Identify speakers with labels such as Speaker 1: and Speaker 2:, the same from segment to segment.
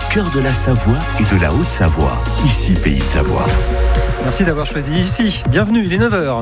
Speaker 1: cœur de la Savoie et de la Haute-Savoie. Ici, Pays de Savoie.
Speaker 2: Merci d'avoir choisi ici. Bienvenue, il est 9h.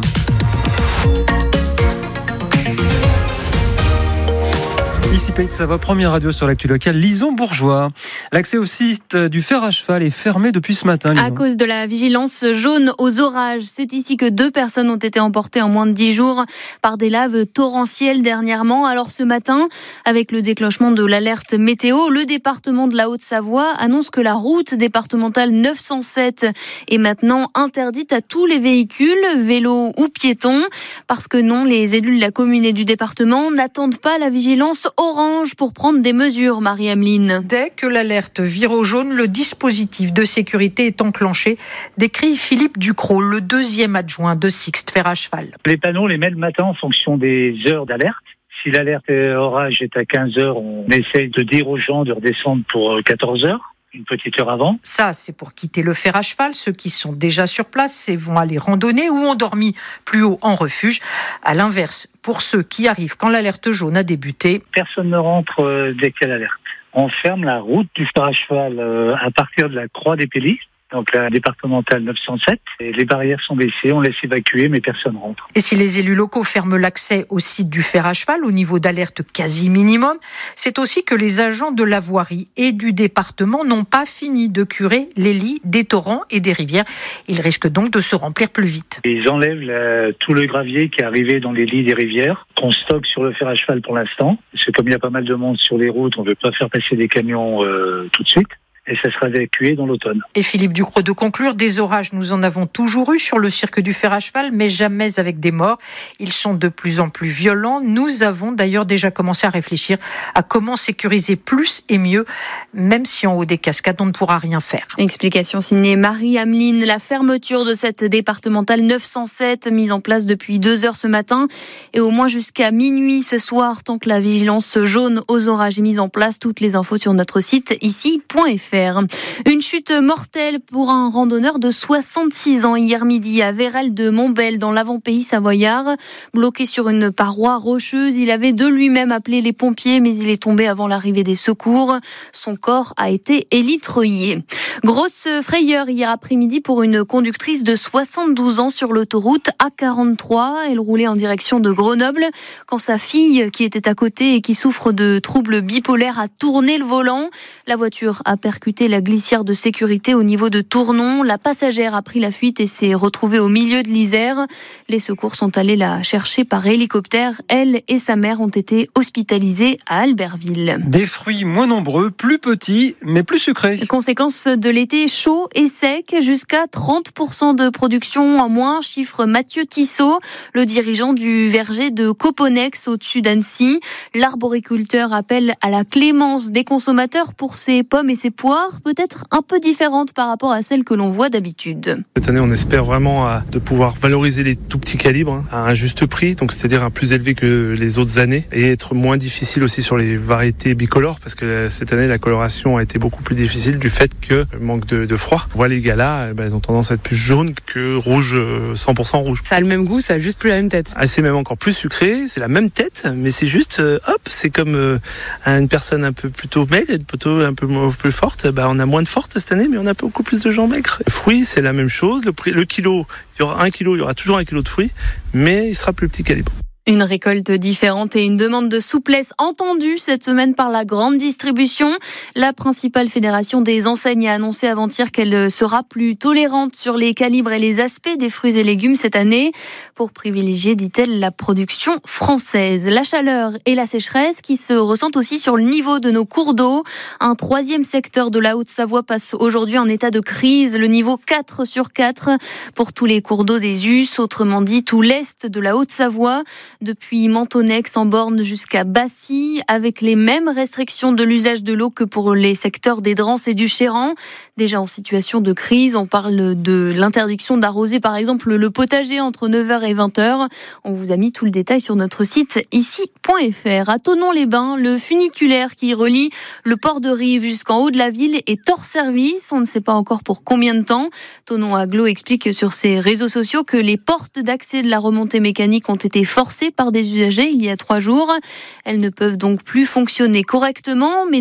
Speaker 2: Ici Pays de Savoie, première radio sur l'actu locale, Lison Bourgeois. L'accès au site du fer à cheval est fermé depuis ce matin. Lison.
Speaker 3: À cause de la vigilance jaune aux orages, c'est ici que 2 personnes ont été emportées en moins de 10 jours par des laves torrentielles dernièrement. Alors ce matin, avec le déclenchement de l'alerte météo, le département de la Haute-Savoie annonce que la route départementale 907 est maintenant interdite à tous les véhicules, vélos ou piétons. Parce que non, les élus de la commune et du département n'attendent pas la vigilance orange pour prendre des mesures, Marie-Ameline.
Speaker 4: Dès que l'alerte vire au jaune, le dispositif de sécurité est enclenché, décrit Philippe Ducrot, le 2e adjoint de Sixt Fer à Cheval.
Speaker 5: Les panneaux, on les met le matin en fonction des heures d'alerte. Si l'alerte orage est à 15 heures, on essaye de dire aux gens de redescendre pour 14 heures. Une petite heure avant.
Speaker 4: Ça, c'est pour quitter le fer à cheval. Ceux qui sont déjà sur place vont aller randonner ou ont dormi plus haut en refuge. À l'inverse, pour ceux qui arrivent quand l'alerte jaune a débuté,
Speaker 5: personne ne rentre dès qu'il y a l'alerte. On ferme la route du fer à cheval à partir de la Croix des Pélis, donc la départementale 907. Et les barrières sont baissées, on laisse évacuer, mais personne rentre.
Speaker 4: Et si les élus locaux ferment l'accès au site du fer à cheval au niveau d'alerte quasi minimum, c'est aussi que les agents de la voirie et du département n'ont pas fini de curer les lits des torrents et des rivières. Ils risquent donc de se remplir plus vite.
Speaker 5: Ils enlèvent tout le gravier qui est arrivé dans les lits des rivières, qu'on stocke sur le fer à cheval pour l'instant. Parce que comme il y a pas mal de monde sur les routes, on ne veut pas faire passer des camions tout de suite. Et ça sera évacué dans l'automne.
Speaker 4: Et Philippe Ducrot de conclure, des orages, nous en avons toujours eu sur le cirque du fer à cheval, mais jamais avec des morts. Ils sont de plus en plus violents. Nous avons d'ailleurs déjà commencé à réfléchir à comment sécuriser plus et mieux, même si en haut des cascades, on ne pourra rien faire.
Speaker 3: Explication signée Marie-Ameline. La fermeture de cette départementale 907, mise en place depuis 2 heures ce matin, et au moins jusqu'à minuit ce soir, tant que la vigilance jaune aux orages est mise en place. Toutes les infos sur notre site ici.fr. Une chute mortelle pour un randonneur de 66 ans hier midi à Vérel de Montbel dans l'avant-pays savoyard. Bloqué sur une paroi rocheuse, il avait de lui-même appelé les pompiers, mais il est tombé avant l'arrivée des secours. Son corps a été élitreillé. Grosse frayeur hier après-midi pour une conductrice de 72 ans sur l'autoroute A43. Elle roulait en direction de Grenoble quand sa fille, qui était à côté et qui souffre de troubles bipolaires, a tourné le volant. La voiture a percuté la glissière de sécurité au niveau de Tournon. La passagère a pris la fuite et s'est retrouvée au milieu de l'Isère. Les secours sont allés la chercher par hélicoptère. Elle et sa mère ont été hospitalisées à Albertville.
Speaker 2: Des fruits moins nombreux, plus petits, mais plus sucrés.
Speaker 3: Conséquence de l'été chaud et sec, jusqu'à 30% de production en moins, chiffre Mathieu Tissot, le dirigeant du verger de Coponex au-dessus d'Annecy. L'arboriculteur appelle à la clémence des consommateurs pour ses pommes et ses poires, peut-être un peu différentes par rapport à celles que l'on voit d'habitude.
Speaker 6: Cette année, on espère vraiment de pouvoir valoriser les tout petits calibres à un juste prix, donc c'est-à-dire un plus élevé que les autres années, et être moins difficile aussi sur les variétés bicolores, parce que cette année, la coloration a été beaucoup plus difficile du fait que manque de froid. On voit les galas, elles ont tendance à être plus jaunes que rouge, 100% rouge.
Speaker 7: Ça a le même goût, ça a juste plus la même tête.
Speaker 6: C'est même encore plus sucré, c'est la même tête, mais c'est juste, c'est comme une personne un peu plutôt maigre, plutôt un peu plus forte. On a moins de forte cette année, mais on a beaucoup plus de gens maigres. Les fruits, c'est la même chose. Le kilo, il y aura 1 kilo, il y aura toujours 1 kilo de fruits, mais il sera plus petit calibre.
Speaker 3: Une récolte différente et une demande de souplesse entendue cette semaine par la grande distribution. La principale fédération des enseignes a annoncé avant-hier qu'elle sera plus tolérante sur les calibres et les aspects des fruits et légumes cette année pour privilégier, dit-elle, la production française. La chaleur et la sécheresse qui se ressentent aussi sur le niveau de nos cours d'eau. Un 3e secteur de la Haute-Savoie passe aujourd'hui en état de crise, le niveau 4 sur 4 pour tous les cours d'eau des US, autrement dit tout l'est de la Haute-Savoie. Depuis Mentonex en Borne jusqu'à Bassy, avec les mêmes restrictions de l'usage de l'eau que pour les secteurs des Drances et du Chéran. Déjà en situation de crise, on parle de l'interdiction d'arroser par exemple le potager entre 9h et 20h. On vous a mis tout le détail sur notre site ici.fr. À Thonon-les-Bains, le funiculaire qui relie le port de Rive jusqu'en haut de la ville est hors service. On ne sait pas encore pour combien de temps. Thonon Aglo explique sur ses réseaux sociaux que les portes d'accès de la remontée mécanique ont été forcées par des usagers il y a 3 jours. Elles ne peuvent donc plus fonctionner correctement, mais